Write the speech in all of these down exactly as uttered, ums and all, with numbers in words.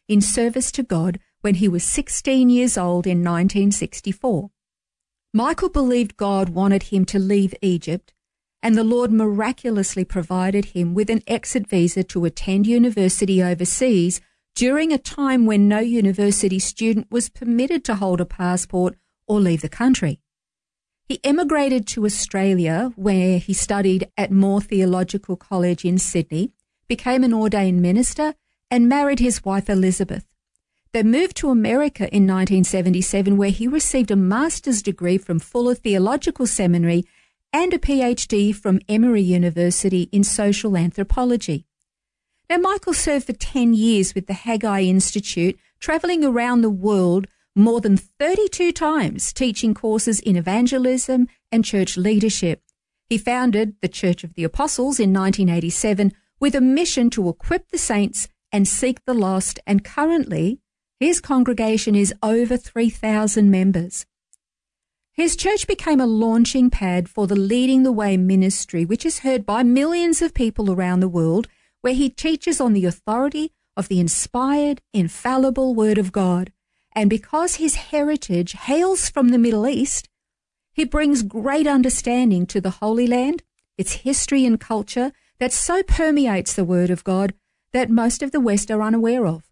in service to God when he was sixteen years old in nineteen sixty-four. Michael believed God wanted him to leave Egypt, and the Lord miraculously provided him with an exit visa to attend university overseas during a time when no university student was permitted to hold a passport or leave the country. He emigrated to Australia, where he studied at Moore Theological College in Sydney, became an ordained minister, and married his wife Elizabeth. They moved to America in nineteen seventy-seven, where he received a master's degree from Fuller Theological Seminary and a P H D from Emory University in social anthropology. Now, Michael served for ten years with the Haggai Institute, travelling around the world more than thirty-two times, teaching courses in evangelism and church leadership. He founded the Church of the Apostles in nineteen eighty-seven with a mission to equip the saints and seek the lost, and currently his congregation is over three thousand members. His church became a launching pad for the Leading the Way ministry, which is heard by millions of people around the world, where he teaches on the authority of the inspired, infallible Word of God. And because his heritage hails from the Middle East, he brings great understanding to the Holy Land, its history and culture that so permeates the Word of God that most of the West are unaware of.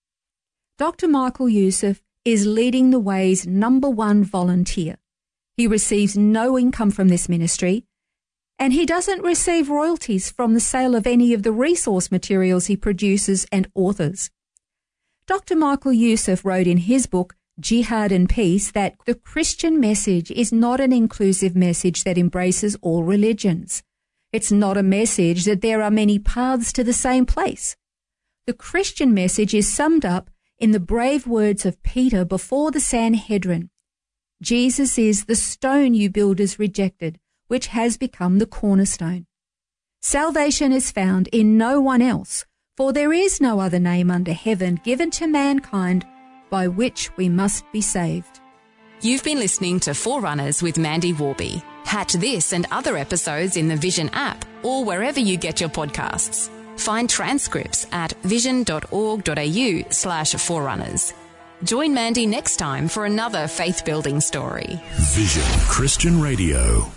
Doctor Michael Youssef is Leading the Way's number one volunteer. He receives no income from this ministry, and he doesn't receive royalties from the sale of any of the resource materials he produces and authors. Doctor Michael Youssef wrote in his book, Jihad and Peace, that the Christian message is not an inclusive message that embraces all religions. It's not a message that there are many paths to the same place. The Christian message is summed up in the brave words of Peter before the Sanhedrin. Jesus is the stone you builders rejected, which has become the cornerstone. Salvation is found in no one else, for there is no other name under heaven given to mankind by which we must be saved. You've been listening to Forerunners with Mandy Warby. Catch this and other episodes in the Vision app or wherever you get your podcasts. Find transcripts at vision.org.au slash forerunners. Join Mandy next time for another faith-building story. Vision Christian Radio.